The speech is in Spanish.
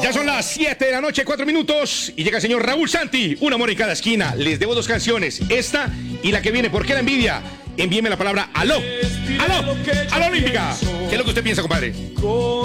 Ya son las 7 de la noche, 4 minutos. Y llega el señor Raúl Santi. Un amor en cada esquina. Les debo 2 canciones. Esta y la que viene. ¿Por qué la envidia? Envíeme la palabra aló. Aló. Aló, Olímpica. ¿Qué es lo que usted piensa, compadre?